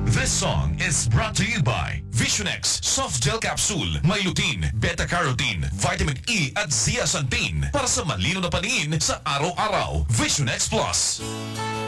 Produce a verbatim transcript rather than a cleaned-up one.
This song is brought to you by Visionex Soft Gel Capsule. May lutein, beta-carotene, vitamin E at zeaxanthin para sa malino na paningin sa araw-araw. Visionex Plus.